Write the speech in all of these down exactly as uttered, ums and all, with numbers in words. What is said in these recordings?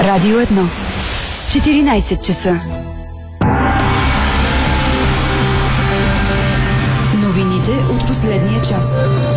Радио едно. четиринайсет часа. Новините от последния час.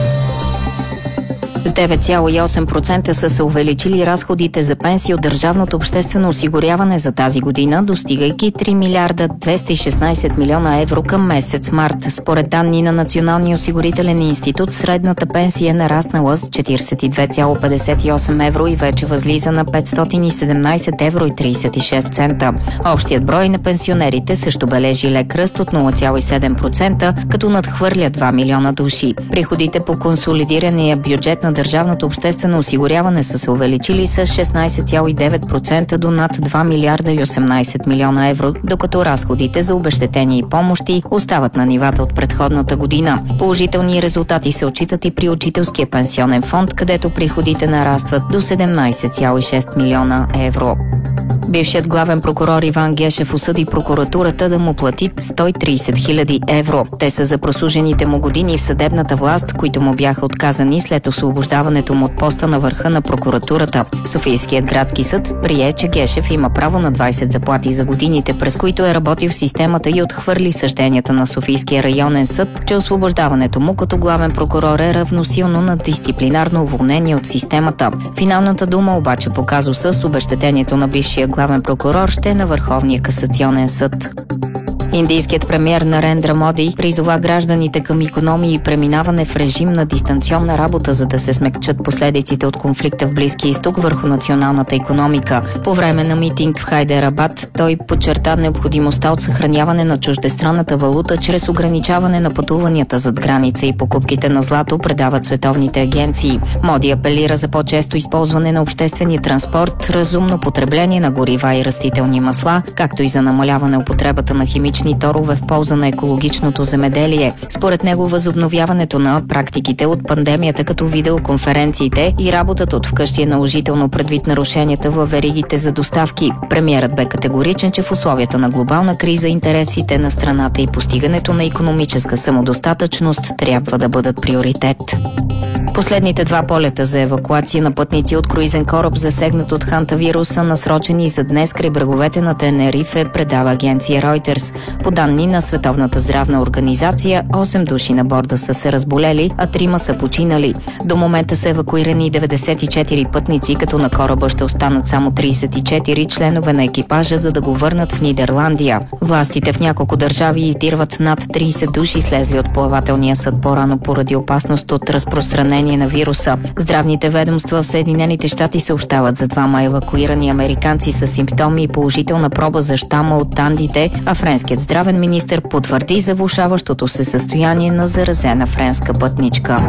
С девет цяло и осем процента са се увеличили разходите за пенсии от държавното обществено осигуряване за тази година, достигайки три милиарда двеста и шестнайсет милиона евро към месец март. Според данни на Националния осигурителен институт, средната пенсия е нараснала с четирийсет и две цяло петдесет и осем евро и вече възлиза на петстотин и седемнайсет евро и трийсет и шест цента. Общият брой на пенсионерите също бележи лек ръст от нула цяло и седем процента, като надхвърля два милиона души. Приходите по консолидирания бюджет на държавното обществено осигуряване са се увеличили с шестнайсет цяло и девет процента до над два милиарда и осемнайсет милиона евро, докато разходите за обезщетения и помощи остават на нивата от предходната година. Положителни резултати се отчитат и при учителския пенсионен фонд, където приходите нарастват до седемнайсет цяло и шест милиона евро. Бившият главен прокурор Иван Гешев осъди прокуратурата да му плати сто и трийсет хиляди евро. Те са за прослужените му години в съдебната власт, които му бяха отказани след освобождаването му от поста на върха на прокуратурата. Софийският градски съд прие, че Гешев има право на двайсет заплати за годините, през които е работил в системата, и отхвърли съжденията на Софийския районен съд, че освобождаването му като главен прокурор е равносилно на дисциплинарно уволнение от системата. Финалната дума обаче по казуса с обезщетението на бившия главен прокурор ще е на Върховния касационен съд. Индийският премиер Нарендра Моди призова гражданите към икономии и преминаване в режим на дистанционна работа, за да се смекчат последиците от конфликта в Близкия изток върху националната икономика. По време на митинг в Хайдерабад той подчерта необходимостта от съхраняване на чуждестранната валута чрез ограничаване на пътуванията зад граница и покупките на злато, предават световните агенции. Моди апелира за по-често използване на обществения транспорт, разумно потребление на горива и растителни масла, както и за намаляване употребата на химични торове в полза на екологичното земеделие. Според него възобновяването на практиките от пандемията, като видеоконференциите и работата от вкъщи, е наложително предвид нарушенията във веригите за доставки. Премиерът бе категоричен, че в условията на глобална криза интересите на страната и постигането на икономическа самодостатъчност трябва да бъдат приоритет. Последните два полета за евакуация на пътници от круизен кораб, засегнат от хантавирус, са насрочени за днес край бреговете на Тенерифе, предава агенция Reuters. По данни на Световната здравна организация, осем души на борда са се разболели, а трима са починали. До момента са евакуирани деветдесет и четири пътници, като на кораба ще останат само трийсет и четири членове на екипажа, за да го върнат в Нидерландия. Властите в няколко държави издирват над трийсет души, слезли от плавателния съд по-рано поради опасност от разпространение на вируса. Здравните ведомства в Съединените щати съобщават за двама евакуирани американци с симптоми и положителна проба за щама от Андите, а френският здравен министър потвърди за влошаващото се състояние на заразена френска пътничка.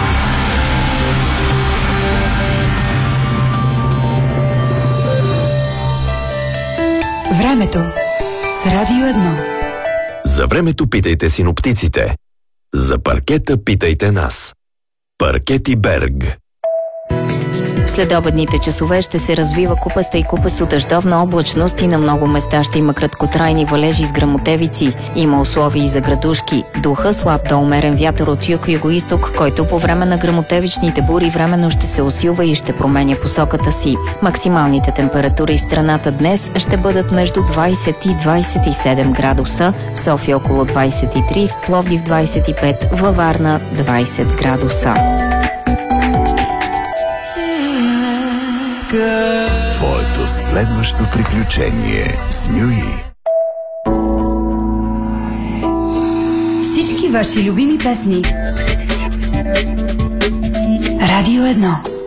Времето с Радио едно. За времето питайте синоптиците. За паркета питайте нас. Паркети Берг. В следобедните часове ще се развива купаста и купесто дъждовна облачност и на много места ще има краткотрайни валежи с гръмотевици. Има условия и за градушки. Духа слаб до умерен вятър от юг-югоизток, който по време на гръмотевичните бури временно ще се усилва и ще променя посоката си. Максималните температури в страната днес ще бъдат между двайсет и двайсет и седем градуса, в София около двайсет и три, в Пловдив двайсет и пет, във Варна двайсет градуса. Твоето следващо приключение с Мюи. Всички ваши любими песни. Радио едно.